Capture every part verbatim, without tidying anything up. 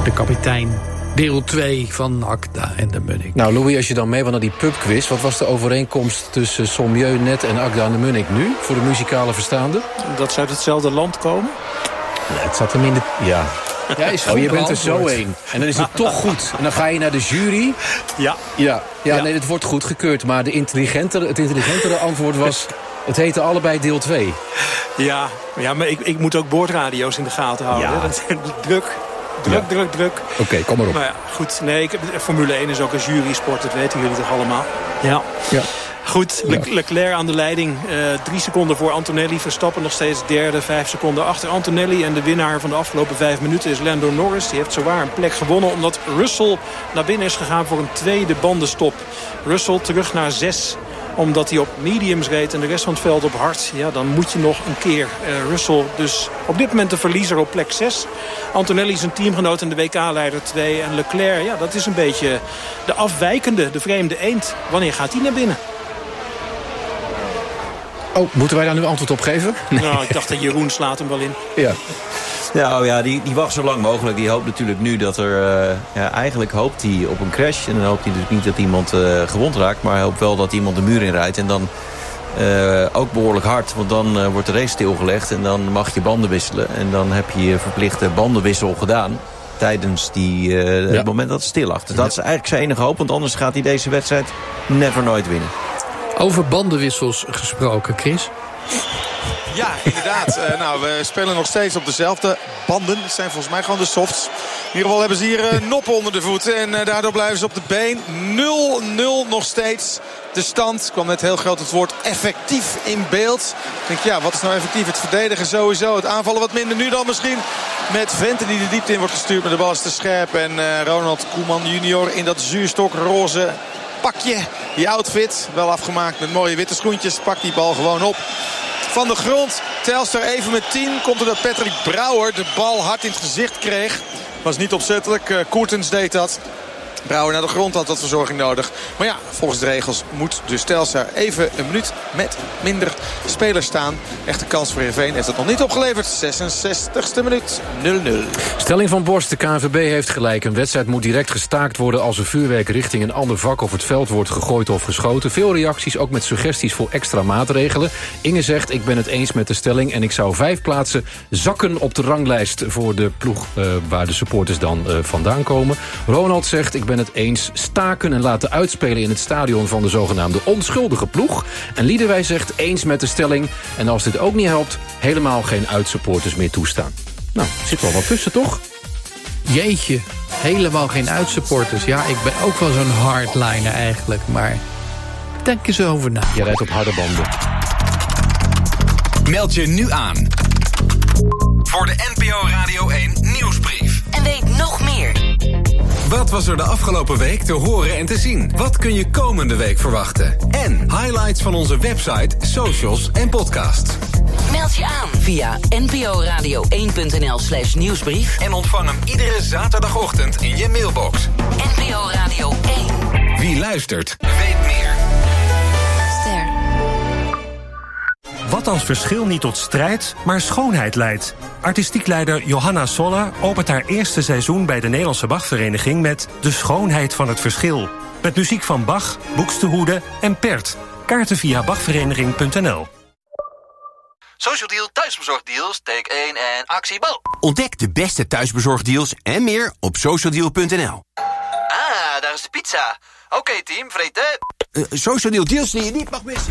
de kapitein. Deel twee van Akda en de Munnik. Nou, Louis, als je dan mee was naar die pubquiz, wat was de overeenkomst tussen Sommieu net en Akda en de Munnik nu, voor de muzikale verstaande? Dat ze uit hetzelfde land komen? Ja, het zat hem in de... Ja. Ja, is oh, je bent er zo een. En dan is het toch goed. En dan ga je naar de jury. Ja. Ja, ja, ja. Nee, het wordt goedgekeurd. Maar de intelligentere, het intelligentere antwoord was... Het heette allebei deel twee. Ja, ja maar ik, ik moet ook boordradio's in de gaten houden. Ja. Dat is druk. Druk, ja. druk, druk. Oké, okay, kom maar op. Maar ja, goed. Nee, ik heb, Formule één is ook een jurysport. Dat weten jullie toch allemaal? Ja. Ja. Goed, Le- Leclerc aan de leiding. Uh, drie seconden voor Antonelli. Verstappen nog steeds derde. Vijf seconden achter Antonelli. En de winnaar van de afgelopen vijf minuten is Lando Norris. Die heeft zowaar een plek gewonnen. Omdat Russell naar binnen is gegaan voor een tweede bandenstop. Russell terug naar zes. Omdat hij op mediums reed en de rest van het veld op hard. Ja, dan moet je nog een keer. Uh, Russell dus op dit moment de verliezer op plek zes. Antonelli zijn teamgenoot en de W K-leider twee. En Leclerc, ja, dat is een beetje de afwijkende, de vreemde eend. Wanneer gaat hij naar binnen? Oh, moeten wij daar nu antwoord op geven? Nee. Nou, ik dacht dat Jeroen slaat hem wel in. Ja. Ja, oh ja, die, die wacht zo lang mogelijk. Die hoopt natuurlijk nu dat er... Uh, ja, eigenlijk hoopt hij op een crash. En dan hoopt hij dus niet dat iemand uh, gewond raakt. Maar hij hoopt wel dat iemand de muur inrijdt. En dan uh, ook behoorlijk hard. Want dan uh, wordt de race stilgelegd. En dan mag je banden wisselen. En dan heb je je verplichte bandenwissel gedaan. Tijdens die, uh, ja. het moment dat het stil lag. Dus dat is eigenlijk zijn enige hoop. Want anders gaat hij deze wedstrijd never nooit winnen. Over bandenwissels gesproken, Chris. Ja, inderdaad. uh, nou, we spelen nog steeds op dezelfde banden. Het zijn volgens mij gewoon de softs. In ieder geval hebben ze hier uh, noppen onder de voeten. En uh, daardoor blijven ze op de been. nul nul nog steeds. De stand kwam net heel groot het woord effectief in beeld. Ik denk, ja, wat is nou effectief? Het verdedigen sowieso. Het aanvallen wat minder nu dan misschien. Met Vente die de diepte in wordt gestuurd. Maar de bal is te scherp. En uh, Ronald Koeman junior in dat zuurstokroze pakje. Die outfit. Wel afgemaakt met mooie witte schoentjes. Pakt die bal gewoon op. Van de grond, Telstar even met tien. Komt er dat Patrick Brouwer de bal hard in het gezicht kreeg. Was niet opzettelijk, uh, Koertens deed dat. Brouwer naar de grond had wat verzorging nodig. Maar ja, volgens de regels moet dus Telstar even een minuut met minder spelers staan. Echte kans voor Heerenveen heeft het nog niet opgeleverd. zesenzestigste minuut, nul nul. Stelling van Borst, de K N V B heeft gelijk. Een wedstrijd moet direct gestaakt worden als er vuurwerk richting een ander vak of het veld wordt gegooid of geschoten. Veel reacties, ook met suggesties voor extra maatregelen. Inge zegt, ik ben het eens met de stelling en ik zou vijf plaatsen zakken op de ranglijst voor de ploeg uh, waar de supporters dan uh, vandaan komen. Ronald zegt, ik ben het eens, staken en laten uitspelen in het stadion van de zogenaamde onschuldige ploeg. En Liedewij zegt, eens met de stelling. En als dit ook niet helpt, helemaal geen uitsupporters meer toestaan. Nou, er zit wel wat tussen, toch? Jeetje, helemaal geen uitsupporters. Ja, ik ben ook wel zo'n hardliner eigenlijk, maar denk eens over na. Je rijdt op harde banden. Meld je nu aan voor de N P O Radio één Nieuwsbrief. En weet nog meer. Wat was er de afgelopen week te horen en te zien? Wat kun je komende week verwachten? En highlights van onze website, socials en podcast. Meld je aan via nporadio1.nl slash nieuwsbrief. En ontvang hem iedere zaterdagochtend in je mailbox. N P O Radio één. Wie luistert, weet meer. Ster. Wat als verschil niet tot strijd, maar schoonheid leidt? Artistiek leider Johanna Soller opent haar eerste seizoen bij de Nederlandse Bachvereniging met De Schoonheid van het Verschil. Met muziek van Bach, Buxtehude en Pert. Kaarten via bachvereniging punt n l. Social Deal thuisbezorgdeals, take één en actie bal. Ontdek de beste thuisbezorgdeals en meer op social deal punt n l. Ah, daar is de pizza. Oké okay, team, vreten. Uh, Social Deal deals die je niet mag missen.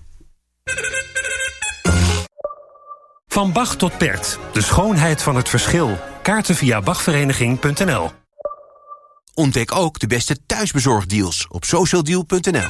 Van Bach tot Pert, de schoonheid van het verschil. Kaarten via bachvereniging punt n l. Ontdek ook de beste thuisbezorgdeals op social deal punt n l.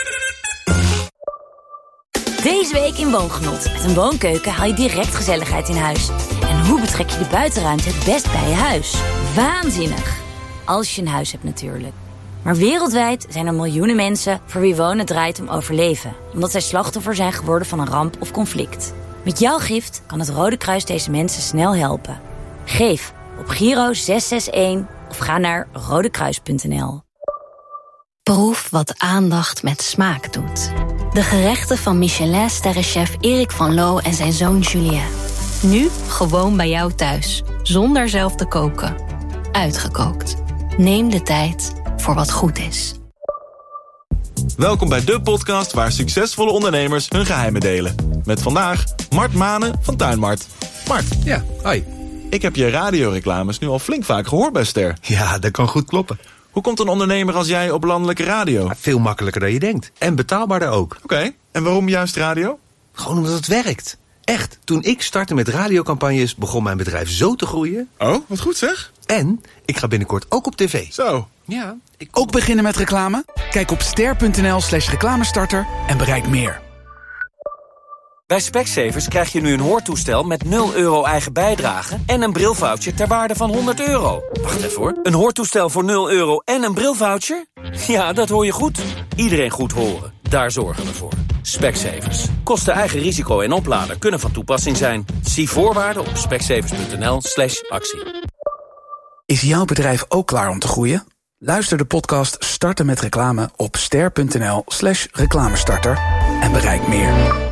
Deze week in Woongenot. Met een woonkeuken haal je direct gezelligheid in huis. En hoe betrek je de buitenruimte het best bij je huis? Waanzinnig! Als je een huis hebt natuurlijk. Maar wereldwijd zijn er miljoenen mensen voor wie wonen draait om overleven. Omdat zij slachtoffer zijn geworden van een ramp of conflict. Met jouw gift kan het Rode Kruis deze mensen snel helpen. Geef op Giro zes zes een of ga naar rodekruis punt n l. Proef wat aandacht met smaak doet. De gerechten van Michelin-sterrenchef Erik van Loo en zijn zoon Julien. Nu gewoon bij jou thuis, zonder zelf te koken. uitgekookt. Neem de tijd voor wat goed is. Welkom bij de podcast waar succesvolle ondernemers hun geheimen delen. Met vandaag Mart Manen van Tuinmart. Mart. Ja, hoi. Ik heb je radioreclames nu al flink vaak gehoord bij Ster. Ja, dat kan goed kloppen. Hoe komt een ondernemer als jij op landelijke radio? Ja, veel makkelijker dan je denkt. En betaalbaarder ook. Oké, okay. En waarom juist radio? Gewoon omdat het werkt. Echt, toen ik startte met radiocampagnes begon mijn bedrijf zo te groeien. Oh, wat goed zeg. En ik ga binnenkort ook op tv. Zo. Ja. Ik... Ook beginnen met reclame? Kijk op ster.nl slash reclamestarter en bereik meer. Bij Specsavers krijg je nu een hoortoestel met nul euro eigen bijdrage en een brilvoucher ter waarde van honderd euro. Wacht even hoor. Een hoortoestel voor nul euro en een brilvoucher? Ja, dat hoor je goed. Iedereen goed horen. Daar zorgen we voor. Specsavers. Kosten eigen risico en oplader kunnen van toepassing zijn. Zie voorwaarden op specsavers.nl slash actie. Is jouw bedrijf ook klaar om te groeien? Luister de podcast Starten met reclame op ster.nl slash reclamestarter en bereik meer.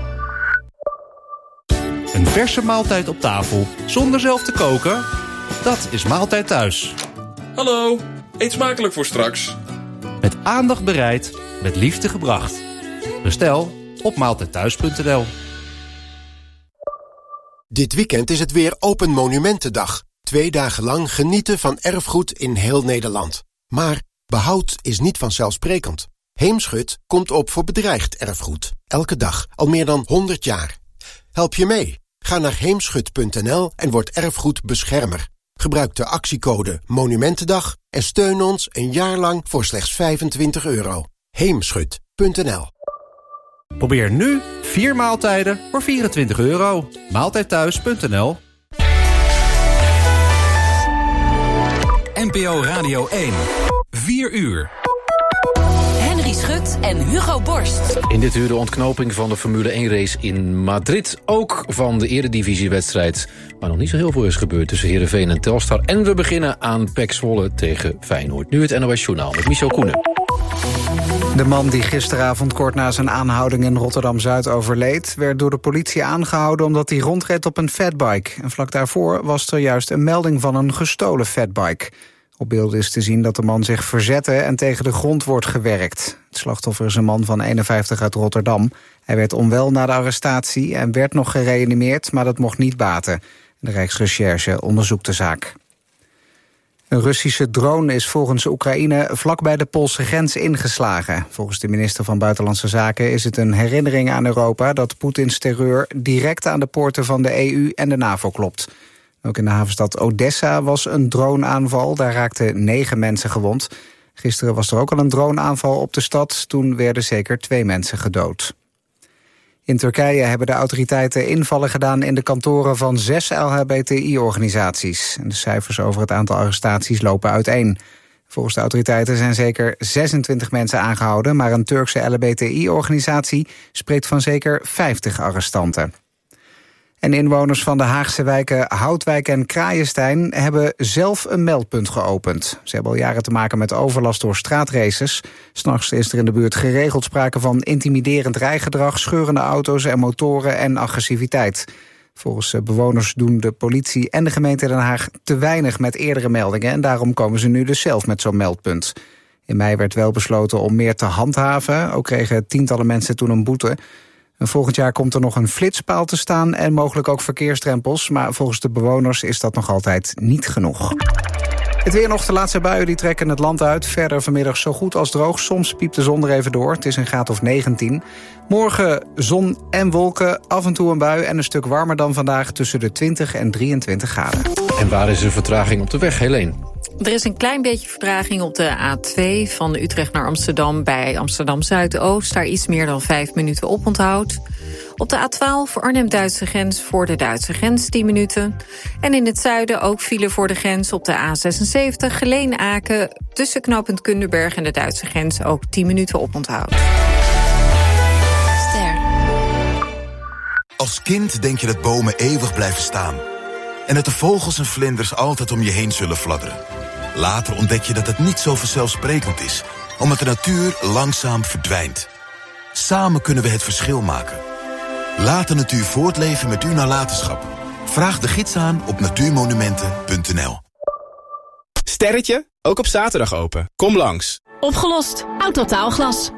Een verse maaltijd op tafel, zonder zelf te koken? Dat is Maaltijd Thuis. Hallo, eet smakelijk voor straks. Met aandacht bereid, met liefde gebracht. Bestel op maaltijdthuis punt n l. Dit weekend is het weer Open Monumentendag. Twee dagen lang genieten van erfgoed in heel Nederland. Maar behoud is niet vanzelfsprekend. Heemschut komt op voor bedreigd erfgoed. Elke dag, al meer dan honderd jaar. Help je mee? Ga naar heemschut punt n l en word erfgoedbeschermer. Gebruik de actiecode Monumentendag en steun ons een jaar lang voor slechts vijfentwintig euro. heemschut punt n l. Probeer nu vier maaltijden voor vierentwintig euro. maaltijdthuis punt n l. N P O Radio één. vier uur. Henry Schut en Hugo Borst. In dit uur de ontknoping van de Formule één race in Madrid. Ook van de eredivisiewedstrijd, waar nog niet zo heel veel is gebeurd tussen Heerenveen en Telstar. En we beginnen aan P E C Zwolle tegen Feyenoord. Nu het N O S Journaal met Michel Koenen. De man die gisteravond kort na zijn aanhouding in Rotterdam-Zuid overleed, werd door de politie aangehouden omdat hij rondreed op een fatbike. En vlak daarvoor was er juist een melding van een gestolen fatbike. Op beelden is te zien dat de man zich verzette en tegen de grond wordt gewerkt. Het slachtoffer is een man van eenenvijftig uit Rotterdam. Hij werd onwel na de arrestatie en werd nog gereanimeerd, maar dat mocht niet baten. De Rijksrecherche onderzoekt de zaak. Een Russische drone is volgens Oekraïne vlakbij de Poolse grens ingeslagen. Volgens de minister van Buitenlandse Zaken is het een herinnering aan Europa dat Poetins terreur direct aan de poorten van de E U en de NAVO klopt. Ook in de havenstad Odessa was een droneaanval. Daar raakten negen mensen gewond. Gisteren was er ook al een droneaanval op de stad. Toen werden zeker twee mensen gedood. In Turkije hebben de autoriteiten invallen gedaan in de kantoren van zes L H B T I-organisaties. De cijfers over het aantal arrestaties lopen uiteen. Volgens de autoriteiten zijn zeker zesentwintig mensen aangehouden, maar een Turkse L H B T I-organisatie spreekt van zeker vijftig arrestanten. En inwoners van de Haagse wijken Houtwijk en Kraaienstein hebben zelf een meldpunt geopend. Ze hebben al jaren te maken met overlast door straatraces. 'S Nachts is er in de buurt geregeld sprake van intimiderend rijgedrag, scheurende auto's en motoren en agressiviteit. Volgens bewoners doen de politie en de gemeente Den Haag te weinig met eerdere meldingen en daarom komen ze nu dus zelf met zo'n meldpunt. In mei werd wel besloten om meer te handhaven. Ook kregen tientallen mensen toen een boete. En volgend jaar komt er nog een flitspaal te staan en mogelijk ook verkeersdrempels. Maar volgens de bewoners is dat nog altijd niet genoeg. Het weer nog, de laatste buien die trekken het land uit. Verder vanmiddag zo goed als droog. Soms piept de zon er even door. Het is een graad of negentien. Morgen zon en wolken, af en toe een bui en een stuk warmer dan vandaag tussen de twintig en drieëntwintig graden. En waar is er vertraging op de weg, Helene? Er is een klein beetje vertraging op de A twee van Utrecht naar Amsterdam bij Amsterdam Zuidoost. Daar iets meer dan vijf minuten oponthoud. Op de A twaalf Arnhem-Duitse grens voor de Duitse grens tien minuten. En in het zuiden ook file voor de grens op de A zesenzeventig Geleen-Aken tussen knooppunt Kunderberg en de Duitse grens ook tien minuten oponthoud. Ster. Als kind denk je dat bomen eeuwig blijven staan. En dat de vogels en vlinders altijd om je heen zullen fladderen. Later ontdek je dat het niet zo vanzelfsprekend is, omdat de natuur langzaam verdwijnt. Samen kunnen we het verschil maken. Laat de natuur voortleven met uw nalatenschap. Vraag de gids aan op natuurmonumenten punt n l. Sterretje, ook op zaterdag open. Kom langs. Opgelost. Autotaalglas.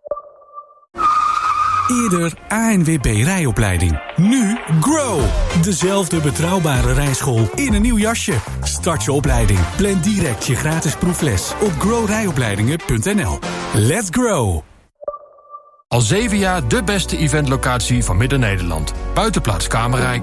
Eerder A N W B rijopleiding. Nu Grow. Dezelfde betrouwbare rijschool in een nieuw jasje. Start je opleiding. Plan direct je gratis proefles op grow rijopleidingen punt n l. Let's grow. Al zeven jaar de beste eventlocatie van Midden-Nederland. Buitenplaats Kamerrijk.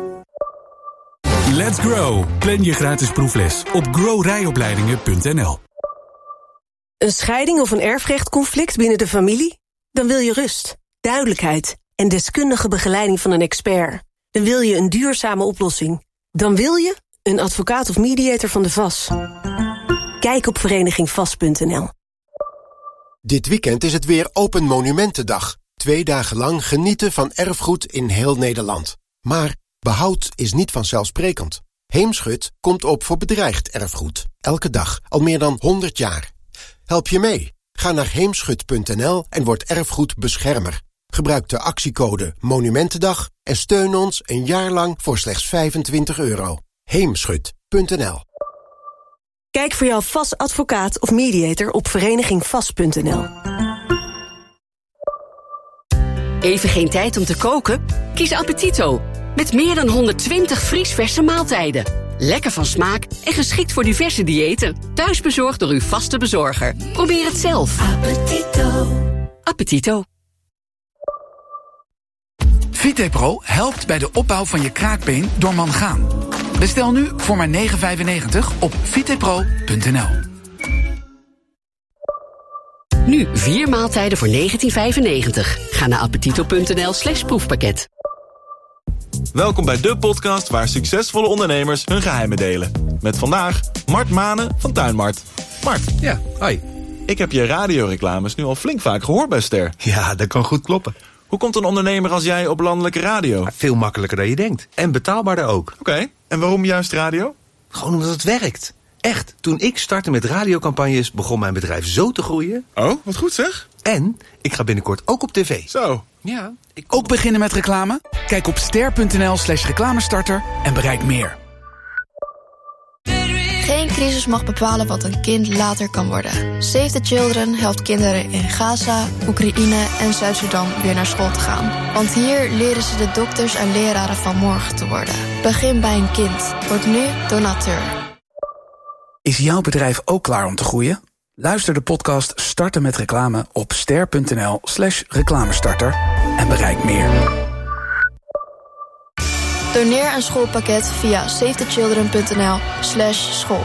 Let's grow. Plan je gratis proefles op grow rijopleidingen punt n l. Een scheiding of een erfrechtconflict binnen de familie? Dan wil je rust, duidelijkheid en deskundige begeleiding van een expert. Dan wil je een duurzame oplossing. Dan wil je een advocaat of mediator van de V A S. Kijk op vereniging vast punt n l. Dit weekend is het weer Open Monumentendag. Twee dagen lang genieten van erfgoed in heel Nederland. Maar behoud is niet vanzelfsprekend. Heemschut komt op voor bedreigd erfgoed. Elke dag, al meer dan honderd jaar. Help je mee? Ga naar heemschut punt n l en word erfgoedbeschermer. Gebruik de actiecode Monumentendag en steun ons een jaar lang voor slechts vijfentwintig euro. heemschut punt n l. Kijk voor jouw V A S-advocaat of mediator op vereniging vast punt n l. Even geen tijd om te koken? Kies Appetito. Met meer dan honderdtwintig vriesverse maaltijden. Lekker van smaak en geschikt voor diverse diëten. Thuisbezorgd door uw vaste bezorger. Probeer het zelf. Appetito. Appetito. VitePro helpt bij de opbouw van je kraakbeen door mangaan. Bestel nu voor maar negen vijfennegentig op vitepro punt n l. Nu vier maaltijden voor negentien vijfennegentig. Ga naar appetito punt n l slash proefpakket. Welkom bij de podcast waar succesvolle ondernemers hun geheimen delen. Met vandaag Mart Manen van Tuinmart. Mart. Ja, hoi. Ik heb je radioreclames nu al flink vaak gehoord bij Ster. Ja, dat kan goed kloppen. Hoe komt een ondernemer als jij op landelijke radio? Veel makkelijker dan je denkt. En betaalbaarder ook. Oké, okay. En waarom juist radio? Gewoon omdat het werkt. Echt, toen ik startte met radiocampagnes begon mijn bedrijf zo te groeien. Oh, wat goed zeg. En ik ga binnenkort ook op tv. Zo. Ja. Ik ook beginnen met reclame? Kijk op ster punt n l slash reclamestarter en bereik meer. Geen crisis mag bepalen wat een kind later kan worden. Save the Children helpt kinderen in Gaza, Oekraïne en Zuid-Sudan weer naar school te gaan. Want hier leren ze de dokters en leraren van morgen te worden. Begin bij een kind. Word nu donateur. Is jouw bedrijf ook klaar om te groeien? Luister de podcast Starten met Reclame op ster punt n l slash reclamestarter en bereik meer. Doneer een schoolpakket via save the children punt n l slash school.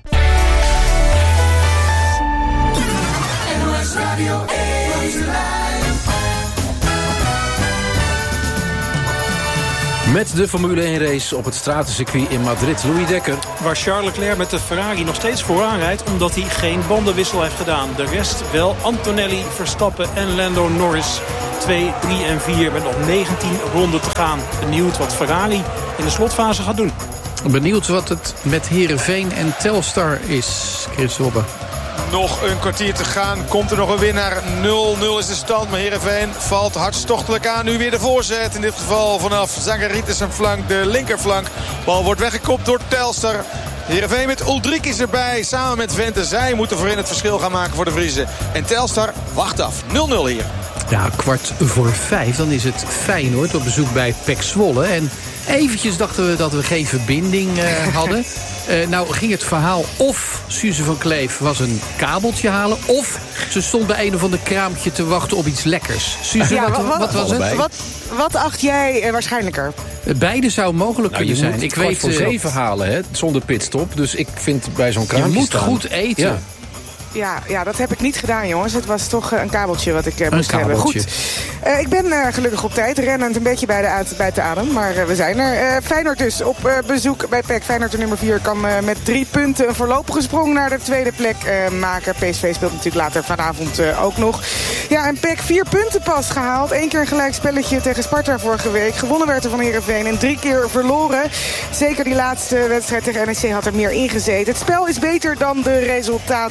Met de Formule één race op het stratencircuit in Madrid. Louis Dekker. Waar Charles Leclerc met de Ferrari nog steeds vooraan rijdt, omdat hij geen bandenwissel heeft gedaan. De rest wel Antonelli, Verstappen en Lando Norris. twee, drie en vier met nog negentien ronden te gaan. Benieuwd wat Ferrari in de slotfase gaat doen. Benieuwd wat het met Heerenveen en Telstar is, Chris Wobbe. Nog een kwartier te gaan. Komt er nog een winnaar? nul nul is de stand. Maar Heerenveen valt hartstochtelijk aan. Nu weer de voorzet. In dit geval vanaf Zangaritis een flank. De linkerflank. Bal wordt weggekopt door Telstar. Heerenveen met Uldrikis erbij. Samen met Vente. Zij moeten voorin het verschil gaan maken voor de Vriezen. En Telstar wacht af. nul nul hier. Ja, kwart voor vijf. Dan is het Feyenoord op bezoek bij P E C Zwolle. En eventjes dachten we dat we geen verbinding uh, hadden. Uh, nou ging het verhaal of Suze van Kleef was een kabeltje halen, of ze stond bij een of ander kraampje te wachten op iets lekkers. Suze, ja, wat, wat, wat was het? Wat, wat acht jij uh, waarschijnlijker? Beide zou mogelijk nou, kunnen je zijn. Ik weet voor zeven halen, hè, zonder pitstop. Dus ik vind bij zo'n kraampje je moet staan. goed eten. Ja. Ja, ja, dat heb ik niet gedaan, jongens. Het was toch uh, een kabeltje wat ik uh, moest kabeltje. hebben. Goed. Uh, ik ben uh, gelukkig op tijd. Rennend een beetje bij de, uit, bij de adem. Maar uh, we zijn er. Uh, Feyenoord dus op uh, bezoek bij P E C. Feyenoord de nummer vier kan uh, met drie punten een voorlopige sprong naar de tweede plek uh, maken. P S V speelt natuurlijk later vanavond uh, ook nog. Ja, en P E C vier punten pas gehaald. Eén keer een gelijk spelletje tegen Sparta vorige week. Gewonnen werd er van Heerenveen en drie keer verloren. Zeker die laatste wedstrijd tegen N E C had er meer ingezeten. Het spel is beter dan de resultaten.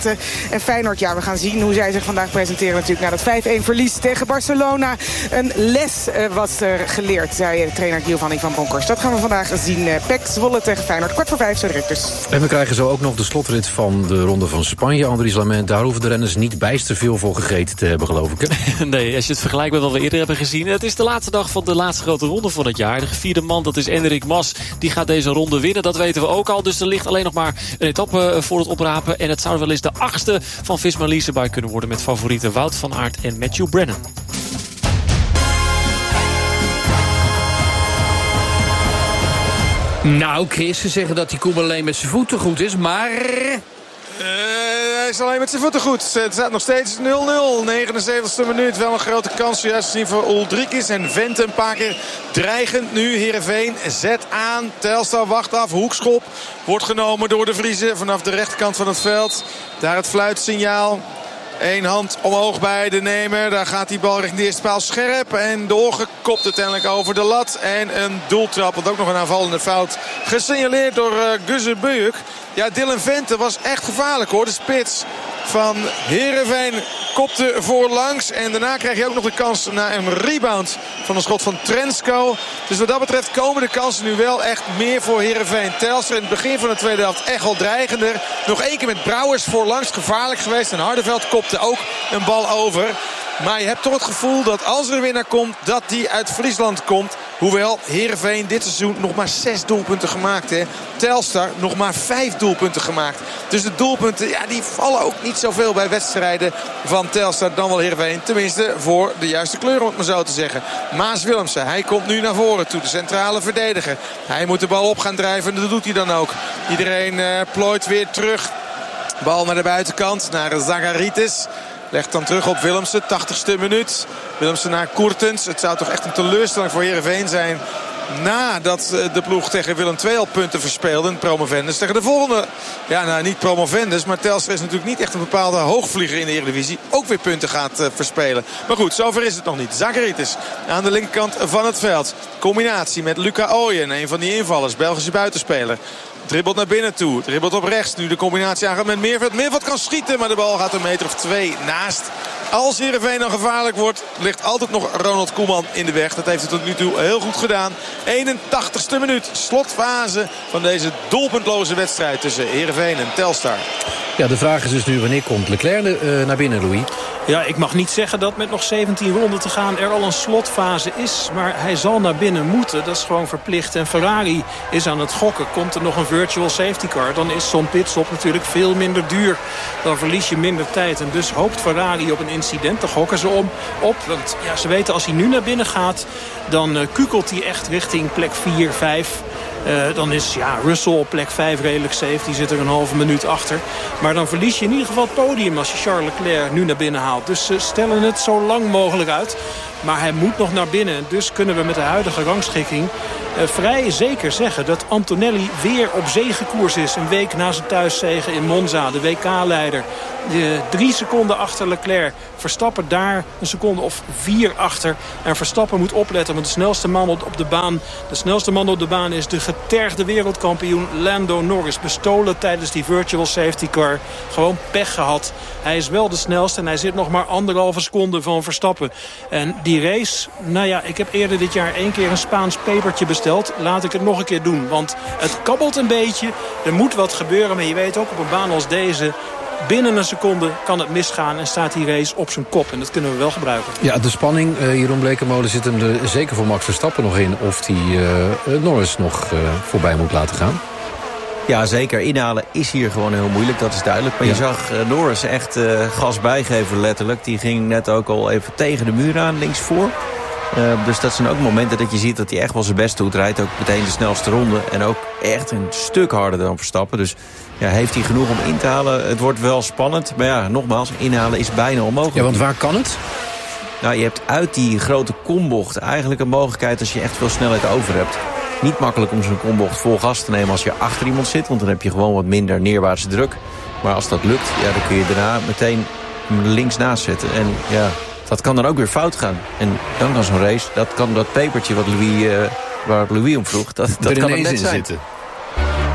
En Feyenoord, ja, we gaan zien hoe zij zich vandaag presenteren natuurlijk. Na dat vijf-een verlies tegen Barcelona. Een les uh, was uh, geleerd, zei trainer Giovanni van Bronckhorst. Dat gaan we vandaag zien. Uh, P E C Zwolle tegen Feyenoord. Kwart voor vijf, zo direct dus. En we krijgen zo ook nog de slotrit van de Ronde van Spanje. Andries Lament, daar hoeven de renners niet bijster veel voor gegeten te hebben, geloof ik. Hè? Nee, als je het vergelijkt met wat we eerder hebben gezien. Het is de laatste dag van de laatste grote ronde van het jaar. De gevierde man, dat is Enric Mas. Die gaat deze ronde winnen, dat weten we ook al. Dus er ligt alleen nog maar een etappe voor het oprapen. En het zou wel eens de achtste van Visma-Lease bij kunnen worden... met favorieten Wout van Aert en Matthew Brennan. Nou, Chris, ze zeggen dat die Koeman alleen met zijn voeten goed is, maar... Uh, hij is alleen met zijn voeten goed. Het staat nog steeds nul nul. negenenzeventigste minuut. Wel een grote kans juist te zien voor Uldrikis. En Vente een paar keer dreigend nu. Heerenveen zet aan. Telstar wacht af. Hoekschop wordt genomen door de Vriezen vanaf de rechterkant van het veld. Daar het fluitsignaal. Eén hand omhoog bij de nemer. Daar gaat die bal richting de eerste paal scherp. En doorgekopt uiteindelijk over de lat. En een doeltrap. Want ook nog een aanvallende fout. Gesignaleerd door uh, Guze Bujuk. Ja, Dylan Vente was echt gevaarlijk hoor. De spits van Heerenveen kopte voorlangs. En daarna krijg je ook nog de kans naar een rebound van een schot van Trensko. Dus wat dat betreft komen de kansen nu wel echt meer voor Heerenveen. Telstar in het begin van de tweede helft echt wel dreigender. Nog één keer met Brouwers voorlangs gevaarlijk geweest. En Hardenveld kopte ook een bal over. Maar je hebt toch het gevoel dat als er een winnaar komt, dat die uit Friesland komt. Hoewel Heerenveen dit seizoen nog maar zes doelpunten gemaakt heeft. Telstar nog maar vijf doelpunten gemaakt. Dus de doelpunten, ja, die vallen ook niet zoveel bij wedstrijden van Telstar dan wel Heerenveen. Tenminste voor de juiste kleur, om het maar zo te zeggen. Maas Willemsen, hij komt nu naar voren toe. De centrale verdediger. Hij moet de bal op gaan drijven en dat doet hij dan ook. Iedereen uh, plooit weer terug. Bal naar de buitenkant, naar Zagaritis. Legt dan terug op Willemsen, tachtigste minuut. Willemsen naar Koertens. Het zou toch echt een teleurstelling voor Heerenveen zijn... nadat de ploeg tegen Willem twee al punten verspeelde. Promovendus tegen de volgende. Ja, nou niet Promovendus, maar Telstar is natuurlijk niet echt een bepaalde hoogvlieger in de Eredivisie. Ook weer punten gaat uh, verspelen. Maar goed, zover is het nog niet. Zagaritis aan de linkerkant van het veld. Combinatie met Luca Ooyen, een van die invallers. Belgische buitenspeler. Dribbelt naar binnen toe. Dribbelt op rechts. Nu de combinatie aangaat met Meerveld. Meerveld kan schieten, maar de bal gaat een meter of twee naast. Als Heerenveen dan gevaarlijk wordt, ligt altijd nog Ronald Koeman in de weg. Dat heeft hij tot nu toe heel goed gedaan. eenentachtigste minuut. Slotfase van deze doelpuntloze wedstrijd tussen Heerenveen en Telstar. Ja, de vraag is dus nu wanneer komt Leclerc uh, naar binnen, Louis? Ja, ik mag niet zeggen dat met nog zeventien ronden te gaan er al een slotfase is. Maar hij zal naar binnen moeten. Dat is gewoon verplicht. En Ferrari is aan het gokken. Komt er nog een virtual safety car, dan is zo'n pitstop natuurlijk veel minder duur. Dan verlies je minder tijd. En dus hoopt Ferrari op een incident. Daar gokken ze om, op. Want ja, ze weten als hij nu naar binnen gaat, dan uh, kukelt hij echt richting plek vier, vijf. Uh, dan is ja, Russell op plek vijf redelijk safe. Die zit er een halve minuut achter. Maar dan verlies je in ieder geval het podium als je Charles Leclerc nu naar binnen haalt. Dus ze stellen het zo lang mogelijk uit. Maar hij moet nog naar binnen. Dus kunnen we met de huidige rangschikking uh, vrij zeker zeggen dat Antonelli weer op zegekoers is. Een week na zijn thuiszege in Monza, de W K-leider. De drie seconden achter Leclerc. Verstappen daar een seconde of vier achter. En Verstappen moet opletten, want de snelste man op de baan... de snelste man op de baan is de getergde wereldkampioen Lando Norris. Bestolen tijdens die virtual safety car. Gewoon pech gehad. Hij is wel de snelste en hij zit nog maar anderhalve seconde van Verstappen. En die race, nou ja, ik heb eerder dit jaar één keer een Spaans pepertje besteld. Laat ik het nog een keer doen, want het kabbelt een beetje. Er moet wat gebeuren, maar je weet ook op een baan als deze... binnen een seconde kan het misgaan en staat die race op zijn kop. En dat kunnen we wel gebruiken. Ja, de spanning, uh, Jeroen Blekemolen, zit hem er zeker voor Max Verstappen nog in... of hij uh, Norris nog uh, voorbij moet laten gaan. Ja, zeker. Inhalen is hier gewoon heel moeilijk, dat is duidelijk. Maar ja. je zag uh, Norris echt uh, gas bijgeven letterlijk. Die ging net ook al even tegen de muur aan, linksvoor. Uh, dus dat zijn ook momenten dat je ziet dat hij echt wel zijn best doet. Rijdt ook meteen de snelste ronde. En ook echt een stuk harder dan Verstappen. Dus ja, heeft hij genoeg om in te halen. Het wordt wel spannend. Maar ja, nogmaals, inhalen is bijna onmogelijk. Ja, want waar kan het? Nou, je hebt uit die grote kombocht eigenlijk een mogelijkheid als je echt veel snelheid over hebt. Niet makkelijk om zo'n kombocht vol gas te nemen als je achter iemand zit. Want dan heb je gewoon wat minder neerwaartse druk. Maar als dat lukt, ja, dan kun je daarna meteen links naast zetten. En ja, dat kan dan ook weer fout gaan. En dan kan zo'n race, dat kan dat pepertje wat Louis, uh, waar Louis om vroeg, dat, dat kan het net zijn. Zitten.